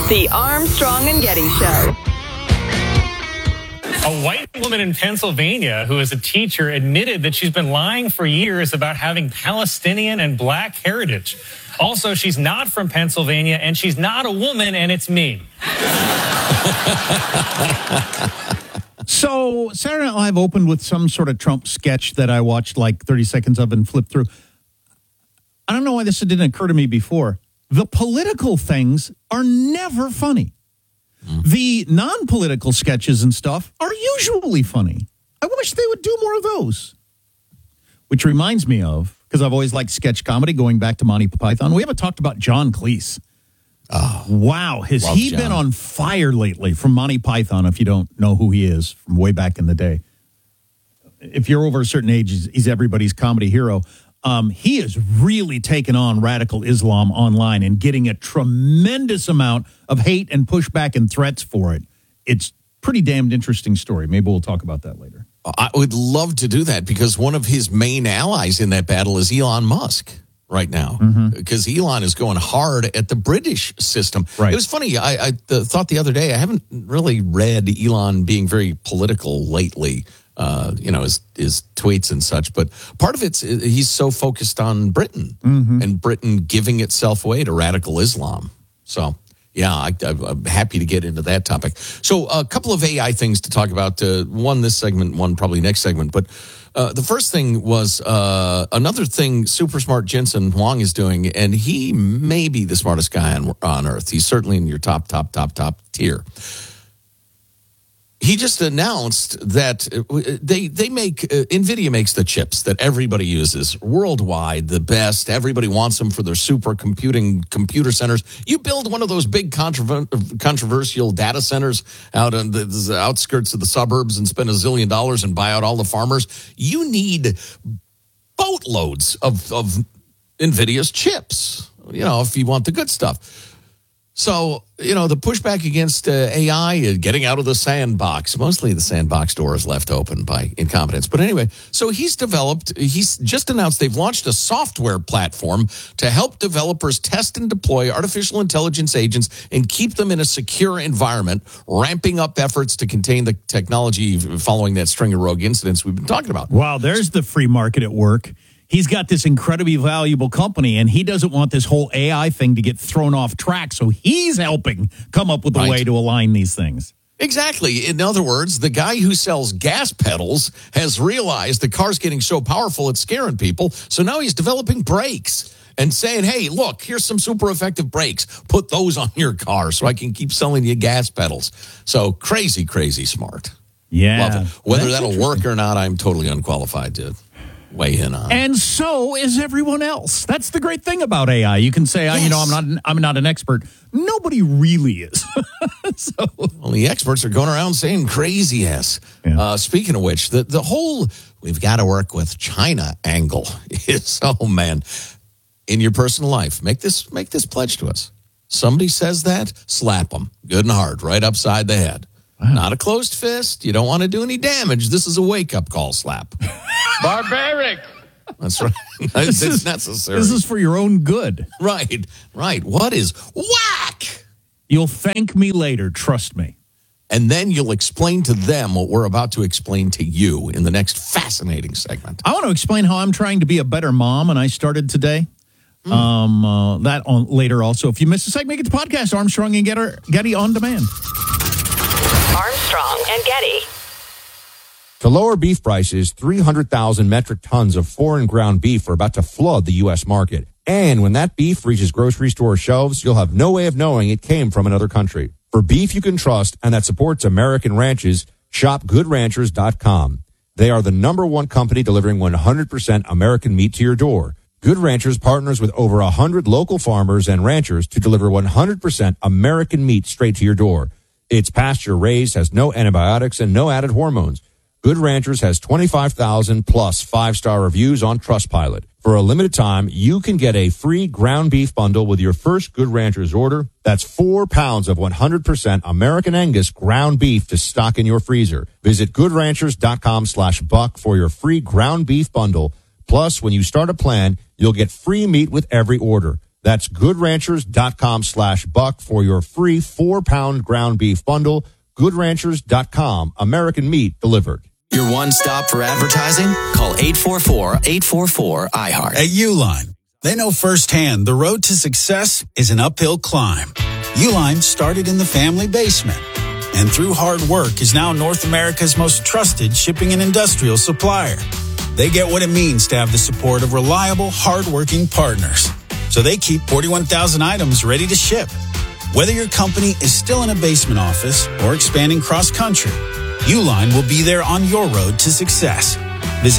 The Armstrong and Getty Show. A white woman in Pennsylvania who is a teacher admitted that she's been lying for years about having Palestinian and black heritage. Also, she's not from Pennsylvania, and she's not a woman, and it's me. So, Saturday Night Live opened with some sort of Trump sketch that I watched like 30 seconds of and flipped through. I don't know why this didn't occur to me before. The political things are never funny. The non-political sketches and stuff are usually funny. I wish they would do more of those. Which reminds me of, because I've always liked sketch comedy, going back to Monty Python. We haven't talked about John Cleese. Oh, wow. Has he been on fire lately from Monty Python, if you don't know who he is from way back in the day? If you're over a certain age, he's everybody's comedy hero. He has really taken on radical Islam online and getting a tremendous amount of hate and pushback and threats for it. It's pretty damned interesting story. Maybe we'll talk about that later. I would love to do that because one of his main allies in that battle is Elon Musk right now, because Elon is going hard at the British system. Right. It was funny. I thought the other day, I haven't really read Elon being very political lately. His tweets and such. But part of it's he's so focused on Britain and Britain giving itself away to radical Islam. So, yeah, I'm happy to get into that topic. So a couple of AI things to talk about. One this segment, one probably next segment. But the first thing was another thing super smart Jensen Huang is doing, and he may be the smartest guy on Earth. He's certainly in your top tier. He just announced that they make NVIDIA makes the chips that everybody uses worldwide, the best. Everybody wants them for their computer centers. You build one of those big controversial data centers out on the outskirts of the suburbs and spend $1 zillion and buy out all the farmers. You need boatloads of NVIDIA's chips, if you want the good stuff. So, the pushback against AI, getting out of the sandbox. Mostly the sandbox door is left open by incompetence. But anyway, so he's just announced they've launched a software platform to help developers test and deploy artificial intelligence agents and keep them in a secure environment, ramping up efforts to contain the technology following that string of rogue incidents we've been talking about. Wow, there's the free market at work. He's got this incredibly valuable company, and he doesn't want this whole AI thing to get thrown off track, so he's helping come up with a way to align these things. Exactly. In other words, the guy who sells gas pedals has realized the car's getting so powerful it's scaring people, so now he's developing brakes and saying, hey, look, here's some super effective brakes. Put those on your car so I can keep selling you gas pedals. So crazy, crazy smart. Yeah. Love it. Whether that'll work or not, I'm totally unqualified to weigh in on. And so is everyone else. That's the great thing about AI. You can say, yes. I'm not an expert. Nobody really is. Well, the experts are going around saying crazy ass. Yeah. Speaking of which, the whole we've got to work with China angle is, oh man, in your personal life, make this pledge to us. Somebody says that, slap them good and hard, right upside the head. Wow. Not a closed fist. You don't want to do any damage. This is a wake-up call slap. Barbaric. That's right. It's necessary. This is for your own good. Right. What is whack? You'll thank me later, trust me. And then you'll explain to them what we're about to explain to you in the next fascinating segment. I want to explain how I'm trying to be a better mom, and I started today. That on later also. If you missed a segment, get the podcast, Armstrong and Getty on demand. Armstrong and Getty. To lower beef prices, 300,000 metric tons of foreign ground beef are about to flood the U.S. market. And when that beef reaches grocery store shelves, you'll have no way of knowing it came from another country. For beef you can trust and that supports American ranches, shop GoodRanchers.com. They are the #1 company delivering 100% American meat to your door. Good Ranchers partners with over 100 local farmers and ranchers to deliver 100% American meat straight to your door. It's pasture-raised, has no antibiotics, and no added hormones. Good Ranchers has 25,000 plus 5-star reviews on Trustpilot. For a limited time, you can get a free ground beef bundle with your first Good Ranchers order. That's 4 pounds of 100% American Angus ground beef to stock in your freezer. Visit GoodRanchers.com/buck for your free ground beef bundle. Plus, when you start a plan, you'll get free meat with every order. That's goodranchers.com/buck for your free 4-pound ground beef bundle. Goodranchers.com, American meat delivered. Your one stop for advertising? Call 844-844-IHEART. At Uline, they know firsthand the road to success is an uphill climb. Uline started in the family basement, and through hard work is now North America's most trusted shipping and industrial supplier. They get what it means to have the support of reliable, hardworking partners. So they keep 41,000 items ready to ship. Whether your company is still in a basement office or expanding cross-country, Uline will be there on your road to success. Visit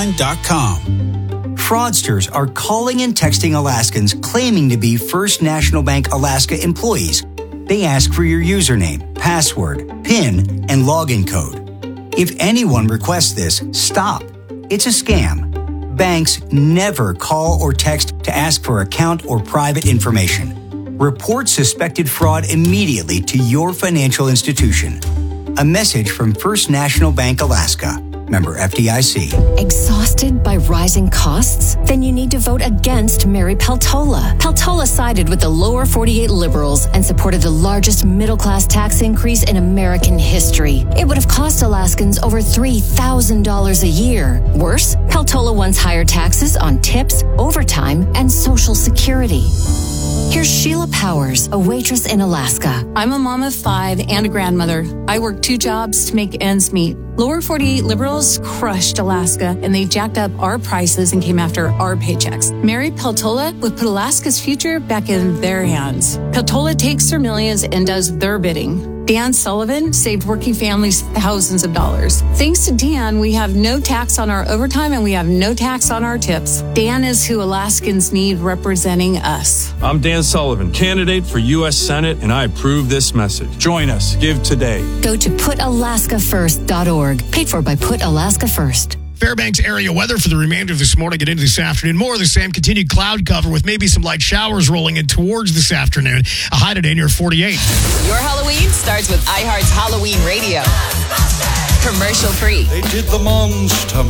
uline.com. Fraudsters are calling and texting Alaskans claiming to be First National Bank Alaska employees. They ask for your username, password, PIN, and login code. If anyone requests this, stop. It's a scam. Banks never call or text to ask for account or private information. Report suspected fraud immediately to your financial institution. A message from First National Bank Alaska. Member FDIC. Exhausted by rising costs? Then you need to vote against Mary Peltola. Peltola sided with the lower 48 liberals and supported the largest middle-class tax increase in American history. It would have cost Alaskans over $3,000 a year. Worse, Peltola wants higher taxes on tips, overtime, and Social Security. Here's Sheila Powers, a waitress in Alaska. I'm a mom of 5 and a grandmother. I work 2 jobs to make ends meet. Lower 48 liberals crushed Alaska, and they jacked up our prices and came after our paychecks. Mary Peltola would put Alaska's future back in their hands. Peltola takes their millions and does their bidding. Dan Sullivan saved working families thousands of dollars. Thanks to Dan, we have no tax on our overtime and we have no tax on our tips. Dan is who Alaskans need representing us. I'm Dan Sullivan, candidate for U.S. Senate, and I approve this message. Join us. Give today. Go to PutAlaskaFirst.org. Paid for by Put Alaska First. Fairbanks area weather for the remainder of this morning and into this afternoon. More of the same, continued cloud cover with maybe some light showers rolling in towards this afternoon. A high today near 48. Your Halloween starts with iHeart's Halloween Radio. Commercial free. They did the Monster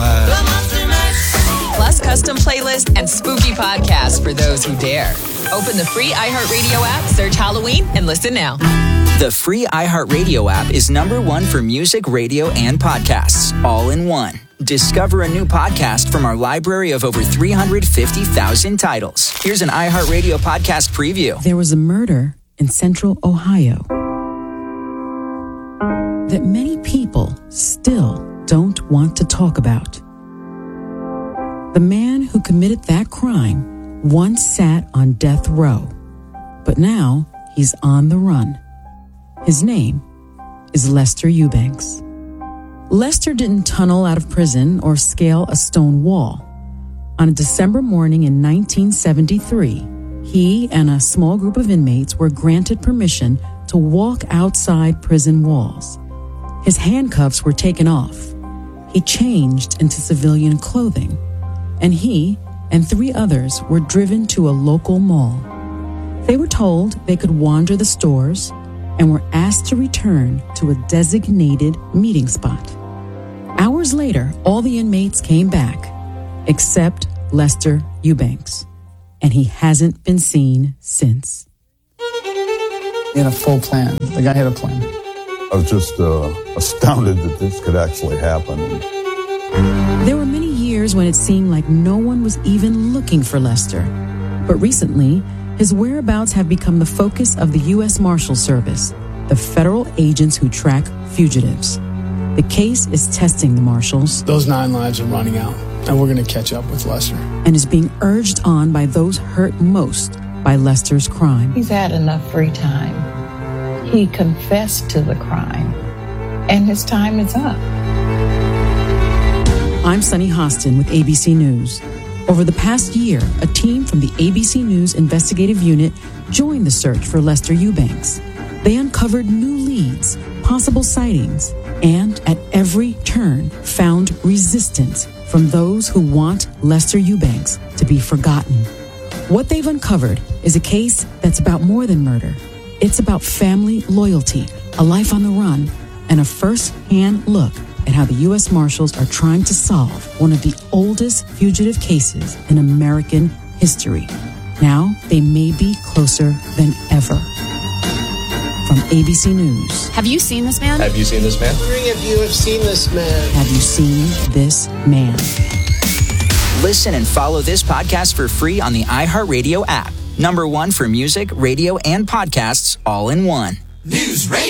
Mash. Plus custom playlist and spooky podcasts for those who dare. Open the free iHeartRadio app, search Halloween, and listen now. The free iHeartRadio app is #1 for music, radio, and podcasts, all in one. Discover a new podcast from our library of over 350,000 titles. Here's an iHeartRadio podcast preview. There was a murder in central Ohio that many people still don't want to talk about. The man who committed that crime once sat on death row, but now he's on the run. His name is Lester Eubanks. Lester didn't tunnel out of prison or scale a stone wall. On a December morning in 1973, he and a small group of inmates were granted permission to walk outside prison walls. His handcuffs were taken off. He changed into civilian clothing, and he and 3 others were driven to a local mall. They were told they could wander the stores and were asked to return to a designated meeting spot. Hours later, all the inmates came back, except Lester Eubanks, and he hasn't been seen since. He had a full plan. The guy had a plan. I was just astounded that this could actually happen. There were many years when it seemed like no one was even looking for Lester. But recently, his whereabouts have become the focus of the U.S. Marshal Service, the federal agents who track fugitives. The case is testing the Marshals. Those 9 lives are running out, and we're going to catch up with Lester. And is being urged on by those hurt most by Lester's crime. He's had enough free time. He confessed to the crime, and his time is up. I'm Sunny Hostin with ABC News. Over the past year, a team from the ABC News investigative unit joined the search for Lester Eubanks. They uncovered new leads, possible sightings, and at every turn found resistance from those who want Lester Eubanks to be forgotten. What they've uncovered is a case that's about more than murder. It's about family loyalty, a life on the run, and a first-hand look at how the U.S. Marshals are trying to solve one of the oldest fugitive cases in American history. Now they may be closer than ever. From ABC News. Have you seen this man? Have you seen this man? Three of you have seen this man. Have you seen this man? Listen and follow this podcast for free on the iHeartRadio app. #1 for music, radio, and podcasts all in one. News Radio.